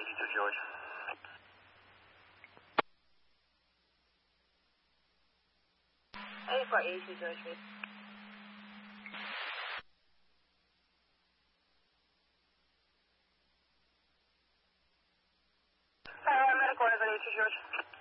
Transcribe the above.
to George. A for 80 to George, please. Medical, 80 to George.